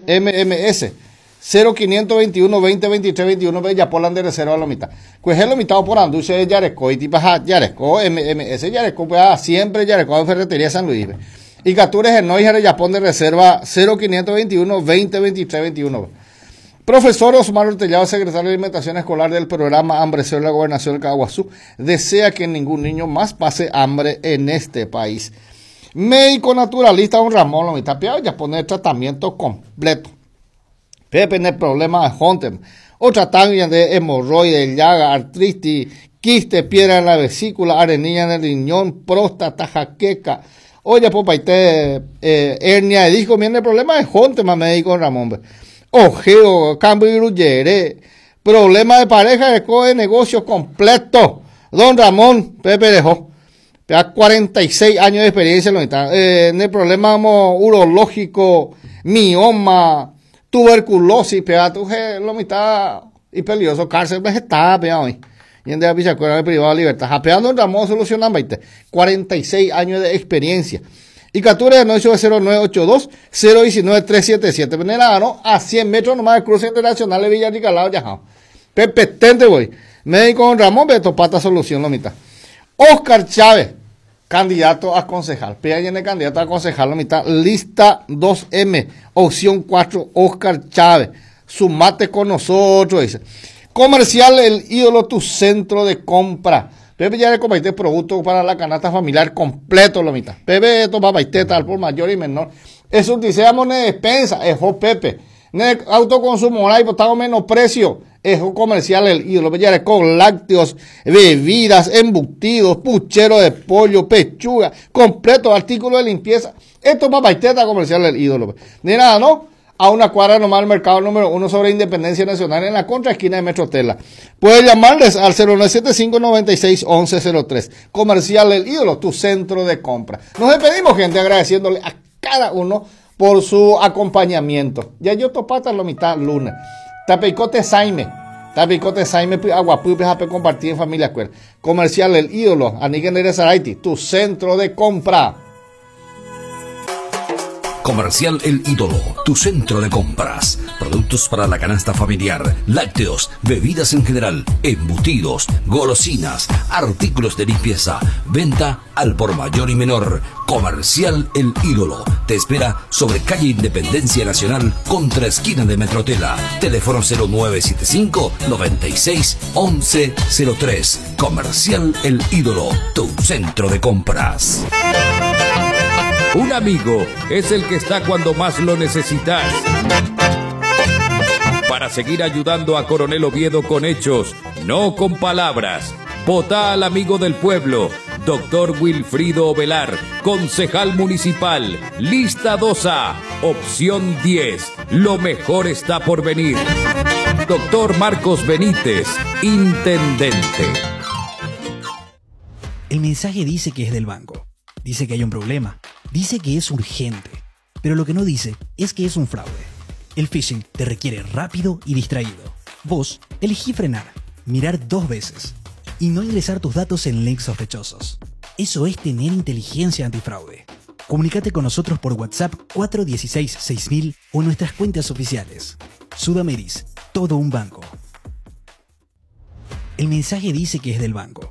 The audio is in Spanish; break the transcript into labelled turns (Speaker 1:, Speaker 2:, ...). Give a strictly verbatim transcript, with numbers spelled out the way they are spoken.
Speaker 1: M M S cero quinientos veintiuno veinte veintitrés veintiuno ya polan de reserva a la mitad. Pues es lo mitad por anduce Yaresco y tipo Yaresco M M S Yaresco pues siempre Yaresco en Ferretería San Luis. Y captures en Noia Yapón de reserva cero quinientos veintiuno veinte veintitrés veintiuno. Profesor Osmar Ortellado, secretario de Alimentación Escolar del programa Hambre Cero de la Gobernación del Caguazú, desea que ningún niño más pase hambre en este país. Médico naturalista Don Ramón Lomita Piado ya pone tratamiento completo. Pepe en el problema de Hunter, otra tanga de hemorroides, llaga, artritis, quiste, piedra en la vesícula, arenilla en el riñón, próstata, jaqueca. Oye, papá, este eh, hernia de disco, viene el problema de Hunter, más médico Don Ramón. Ojeo, cambio y gruyere, problema de pareja, de negocio completo. Don Ramón, Pepe dejó. cuarenta y seis años de experiencia eh, en el problema urológico, mioma, tuberculosis, pega tu lo mitad y peligroso, cárcel vegetal, pega hoy. Y en de la pichacuera privada de libertad. Japeando Don Ramón solucionan veinte. cuarenta y seis años de experiencia. Y captura de nueve cero nueve ocho dos cero uno nueve tres siete siete. Venera, ¿no? A cien metros nomás de cruce internacional de Villarricalao, ya. Pepetente, güey. Médico Don Ramón, Beto Pata solución, lo mitad. Oscar Chávez, candidato a concejal. P A N candidato a concejal, la mitad. Lista dos M, opción cuatro, Oscar Chávez. Sumate con nosotros, dice. Comercial El Ídolo, tu centro de compra. Pepe ya le compartí productos para la canasta familiar completo, la mitad. Pepe, esto va a tal por mayor y menor. Eso deseamos de despensa, es Pepe. Ne autoconsumo, hay botado menos precio. Es comercial El Ídolo. Ya le con lácteos, bebidas, embutidos, puchero de pollo, pechuga, completo, artículos de limpieza. Esto va a comercial El Ídolo. Ni nada, ¿no? A una cuadra nomás al mercado número uno sobre Independencia Nacional en la contraesquina de Metro Tela. Puedes llamarles al cero nueve siete cinco nueve seis once cero tres. Comercial El Ídolo, tu centro de compra. Nos despedimos, gente, agradeciéndole a cada uno por su acompañamiento. Ya yo topata la mitad lunes. Tapeicote Saime. Tapeicote Saime, aguapupe, jape compartir en familia cuer. Comercial El Ídolo, Anigen de Saraiti, tu centro de compra.
Speaker 2: Comercial El Ídolo, tu centro de compras. Productos para la canasta familiar, lácteos, bebidas en general, embutidos, golosinas, artículos de limpieza. Venta al por mayor y menor. Comercial El Ídolo. Te espera sobre calle Independencia Nacional, contra esquina de Metrotela. Teléfono cero nueve siete cinco nueve seis once cero tres. Comercial El Ídolo, tu centro de compras.
Speaker 3: Un amigo es el que está cuando más lo necesitas. Para seguir ayudando a Coronel Oviedo con hechos, no con palabras. Vota al amigo del pueblo, doctor Wilfrido Ovelar, concejal municipal, lista dos A, opción diez. Lo mejor está por venir. Doctor Marcos Benítez, intendente.
Speaker 4: El mensaje dice que es del banco. Dice que hay un problema. Dice que es urgente. Pero lo que no dice es que es un fraude. El phishing te requiere rápido y distraído. Vos elegí frenar, mirar dos veces y no ingresar tus datos en links sospechosos. Eso es tener inteligencia antifraude. Comunícate con nosotros por WhatsApp cuatro uno seis seis mil o nuestras cuentas oficiales. Sudameris, todo un banco. El mensaje dice que es del banco.